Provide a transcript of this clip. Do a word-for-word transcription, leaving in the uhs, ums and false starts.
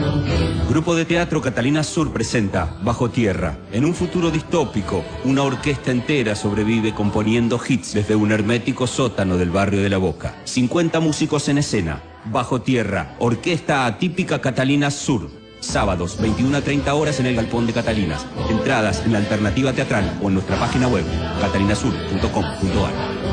Grupo de Teatro Catalina Sur presenta Bajo Tierra. En un futuro distópico, una orquesta entera sobrevive componiendo hits desde un hermético sótano del barrio de La Boca. cincuenta músicos en escena. Bajo Tierra, Orquesta Atípica Catalina Sur. Sábados, veintiuna a treinta horas en el Galpón de Catalinas. Entradas en la Alternativa Teatral o en nuestra página web, catalinasur punto com punto ar.